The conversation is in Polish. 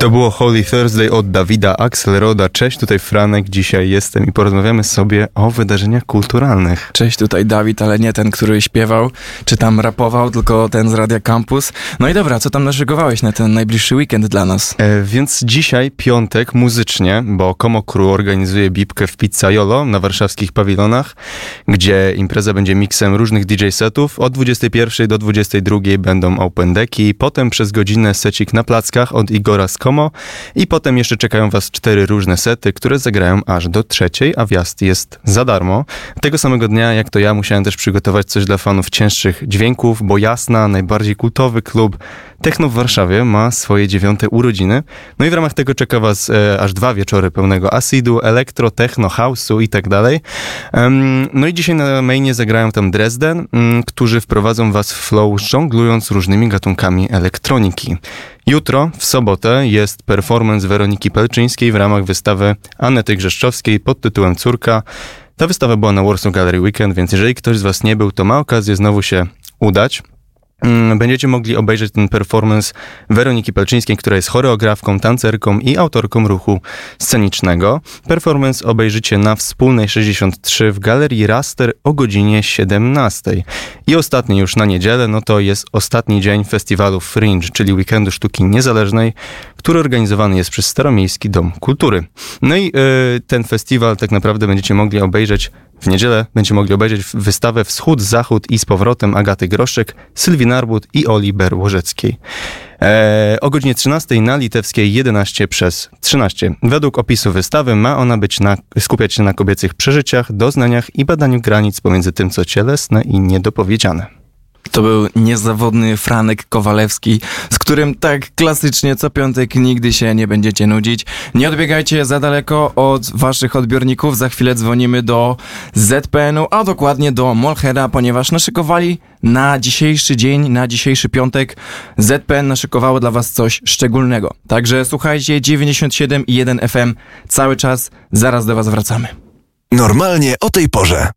To było Holy Thursday od Dawida Axelroda. Cześć, tutaj Franek, dzisiaj jestem i porozmawiamy sobie o wydarzeniach kulturalnych. Cześć, tutaj Dawid, ale nie ten, który śpiewał, czy tam rapował, tylko ten z Radia Campus. No i dobra, co tam naszykowałeś na ten najbliższy weekend dla nas? Więc dzisiaj piątek muzycznie, bo Como Crew organizuje bibkę w Pizzaiolo na warszawskich pawilonach, gdzie impreza będzie miksem różnych DJ setów. Od 21 do 22 będą open decki, potem przez godzinę secik na plackach od Igora z Como i potem jeszcze czekają was 4 różne sety, które zagrają aż do 3, a wjazd jest za darmo. Tego samego dnia, jak to ja, musiałem też przygotować coś dla fanów cięższych dźwięków, bo Jasna, najbardziej kultowy klub techno w Warszawie, ma swoje 9. urodziny. No i w ramach tego czeka was aż 2 wieczory pełnego acidu, elektro, techno, house'u i tak dalej. No i dzisiaj na mainie zagrają tam Dresden, którzy wprowadzą was w flow, żonglując różnymi gatunkami elektroniki. Jutro, w sobotę, jest performance Weroniki Pelczyńskiej w ramach wystawy Anety Grzeszczowskiej pod tytułem Córka. Ta wystawa była na Warsaw Gallery Weekend, więc jeżeli ktoś z was nie był, to ma okazję znowu się udać. Będziecie mogli obejrzeć ten performance Weroniki Pelczyńskiej, która jest choreografką, tancerką i autorką ruchu scenicznego. Performance obejrzycie na Wspólnej 63 w Galerii Raster o godzinie 17. I ostatni już na niedzielę, no to jest ostatni dzień festiwalu Fringe, czyli Weekendu Sztuki Niezależnej, który organizowany jest przez Staromiejski Dom Kultury. No i ten festiwal tak naprawdę będziecie mogli obejrzeć w niedzielę, będziecie mogli obejrzeć wystawę Wschód, Zachód i z powrotem Agaty Groszek, Sylwii Narbut i Oli Ber-Łożeckiej. O godzinie 13 na Litewskiej 11/13. Według opisu wystawy ma ona skupiać się na kobiecych przeżyciach, doznaniach i badaniu granic pomiędzy tym, co cielesne i niedopowiedziane. To był niezawodny Franek Kowalewski, z którym tak klasycznie co piątek nigdy się nie będziecie nudzić. Nie odbiegajcie za daleko od waszych odbiorników. Za chwilę dzwonimy do ZPN-u, a dokładnie do Molchera, ponieważ naszykowali na dzisiejszy dzień, na dzisiejszy piątek. ZPN naszykowało dla was coś szczególnego. Także słuchajcie 97,1 FM cały czas. Zaraz do was wracamy. Normalnie o tej porze.